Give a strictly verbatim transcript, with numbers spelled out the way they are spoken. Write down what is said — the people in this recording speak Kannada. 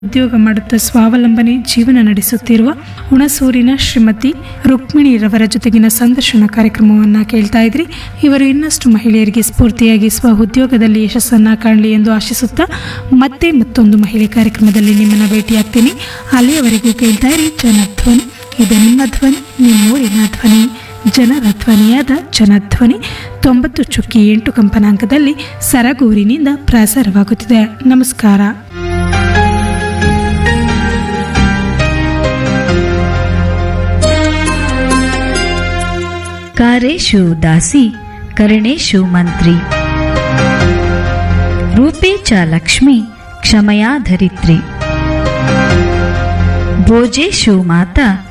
ಉದ್ಯೋಗ ಮಾಡುತ್ತಾ ಸ್ವಾವಲಂಬನೆ ಜೀವನ ನಡೆಸುತ್ತಿರುವ ಹುಣಸೂರಿನ ಶ್ರೀಮತಿ ರುಕ್ಮಿಣಿರವರ ಜೊತೆಗಿನ ಸಂದರ್ಶನ ಕಾರ್ಯಕ್ರಮವನ್ನು ಕೇಳ್ತಾ ಇದ್ರಿ. ಇವರು ಇನ್ನಷ್ಟು ಮಹಿಳೆಯರಿಗೆ ಸ್ಫೂರ್ತಿಯಾಗಿ ಸ್ವ ಉದ್ಯೋಗದಲ್ಲಿ ಯಶಸ್ಸನ್ನು ಕಾಣಲಿ ಎಂದು ಆಶಿಸುತ್ತಾ ಮತ್ತೆ ಮತ್ತೊಂದು ಮಹಿಳೆ ಕಾರ್ಯಕ್ರಮದಲ್ಲಿ ನಿಮ್ಮನ್ನು ಭೇಟಿಯಾಗ್ತೀನಿ. ಅಲ್ಲಿಯವರೆಗೂ ಕೇಳ್ತಾ ಇರಿ ಜನಧ್ವನಿ. ಇದು ನಿಮ್ಮ ಧ್ವನಿ, ನಿಮ್ಮೂರಿನ ಧ್ವನಿ, ಜನರ ಧ್ವನಿಯಾದ ಜನಧ್ವನಿ ತೊಂಬತ್ತು ಚುಕ್ಕಿ ಎಂಟು ಕಂಪನಾಂಕದಲ್ಲಿ ಸರಗೂರಿನಿಂದ ಪ್ರಸಾರವಾಗುತ್ತಿದೆ. ನಮಸ್ಕಾರ. ಕಾರೇಶು ದಾಸಿ ಕರಣೇಶು ಮಂತ್ರಿ ರೂಪೇ ಚ ಲಕ್ಷ್ಮಿ ಕ್ಷಮಯಾ ಧರಿತ್ರಿ ಭೋಜೇಶು ಮಾತಾ